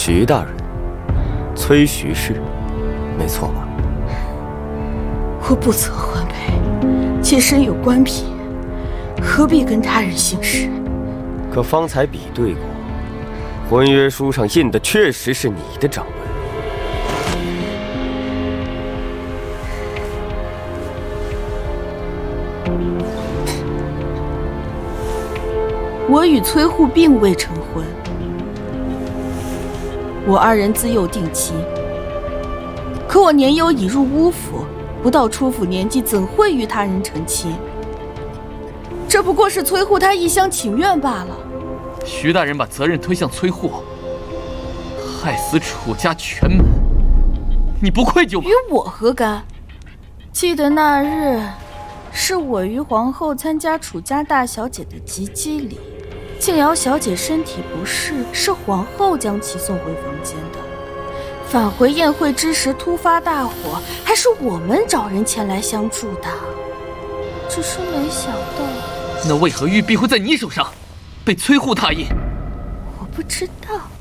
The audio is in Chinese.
徐大人，崔徐氏，没错吧？ 我不曾婚配，妾身有官品，何必跟他人姓氏？ 可方才比对过，婚约书上印的确实是你的掌纹。 我与崔护并未成婚，我二人自幼定亲。可我年幼已入巫府，不到出府年纪，怎会与他人成亲？这不过是崔护他一厢情愿罢了。 徐大人把责任推向崔护，害死楚家全门，你不愧疚吗？ 与我何干？记得那日，是我与皇后参加楚家大小姐的及笄礼，静瑶小姐身体不适，是皇后将其送回房间的。返回宴会之时突发大火，还是我们找人前来相助的。只是没想到， 那为何玉璧会在你手上，被崔护拓印？ 我不知道。